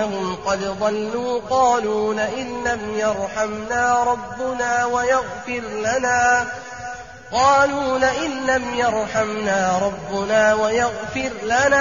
إنهم قد ضلوا قالوا لئن لم يرحمنا ربنا ويغفر لنا